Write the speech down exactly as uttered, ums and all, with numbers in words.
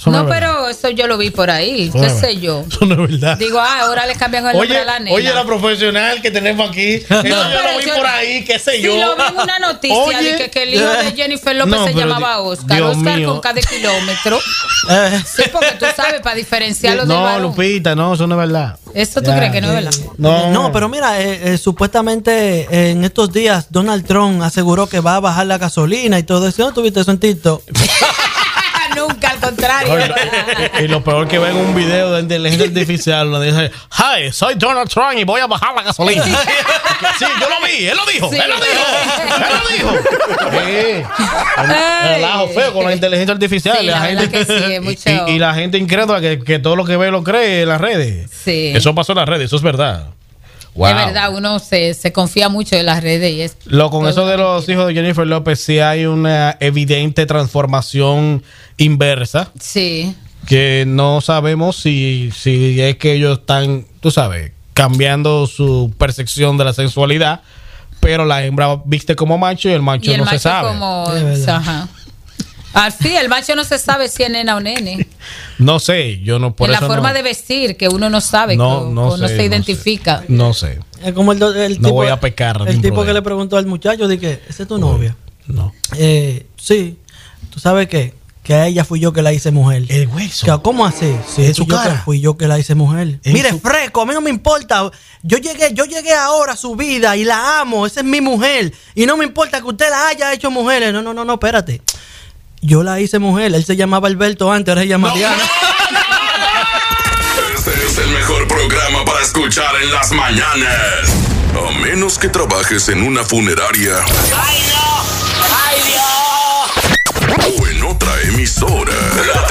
Eso no, no pero eso yo lo vi por ahí, qué no, sé yo. Eso no es verdad. Digo, ah, ahora le cambian el nombre Oye, a la nena. oye, la profesional que tenemos aquí, eso No, yo pero lo vi yo- por ahí, qué sé Sí, yo. lo vi en una noticia Oye. de que, que el hijo de Jennifer López No, se pero llamaba di- Oscar. Dios Oscar mío. con cada kilómetro. Eh, Sí, porque tú sabes, para diferenciarlo del No, varón. Lupita, no, eso no es verdad. ¿Eso tú Ya, crees que no es verdad? No, No, pero mira, eh, eh, supuestamente eh, en estos días Donald Trump aseguró que va a bajar la gasolina y todo eso. ¿No tuviste eso en TikTok? Nunca, al contrario. Oye, y, y lo peor que ven un video de inteligencia artificial donde dice, hi, soy Donald Trump y voy a bajar la gasolina. Sí, yo lo vi, él lo dijo, Sí. él lo dijo, él lo dijo. Sí. El, el relajo feo con la inteligencia artificial. Sí, la la gente, verdad que sí, es mucho- y, y la gente incrédula que, que todo lo que ve lo cree en las redes. Sí. Eso pasó en las redes, eso es verdad. Wow. Es verdad, uno se, se confía mucho en las redes y es. Lo con todo eso de los mentira. hijos de Jennifer López, sí hay una evidente transformación inversa. Sí. Que no sabemos si, si es que ellos están, tú sabes, cambiando su percepción de la sensualidad, pero la hembra viste como macho y el macho Y el no macho se sabe. como. Es verdad. Ajá. Así, el macho no se sabe si es nena o nene. No sé, yo no por en la eso forma no, de vestir, que uno no sabe, no, que no, o no sé, se identifica. No sé. Es como el, do- el No tipo, voy a pecar de el un tipo que problema. le preguntó al muchacho, de que, ¿esa es tu novia? No. Eh, sí. ¿Tú sabes qué? Que a ella fui yo que la hice mujer. El hueso. Que, ¿cómo así? Sí, En su fui yo que- cara. fui yo que la hice mujer. En Mire, su- fresco, a mí no me importa. Yo llegué, yo llegué ahora a su vida y la amo. Esa es mi mujer. Y no me importa que usted la haya hecho mujer. No, no, no, no, espérate. Yo la hice mujer. Él se llamaba Alberto antes, ahora se llama Diana. Este es el mejor programa para escuchar en las mañanas. A menos que trabajes en una funeraria. ¡Ay, no! ¡Ay, Dios! O en otra emisora.